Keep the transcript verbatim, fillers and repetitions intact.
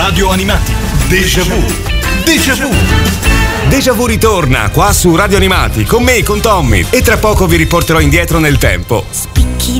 Radio Animati. Déjà vu. Déjà vu. Déjà vu ritorna qua su Radio Animati con me, con Tommy, e tra poco vi riporterò indietro nel tempo. Spicchi